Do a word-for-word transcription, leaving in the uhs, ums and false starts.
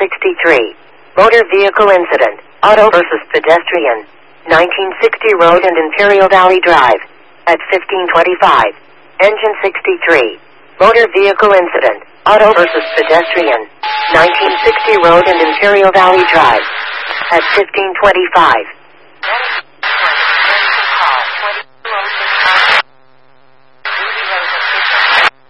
sixty-three. Motor vehicle incident. Auto versus pedestrian. nineteen sixty Road and Imperial Valley Drive. At fifteen twenty-five. Engine sixty-three. Motor vehicle incident. Auto versus pedestrian. nineteen sixty Road and Imperial Valley Drive. At fifteen twenty-five.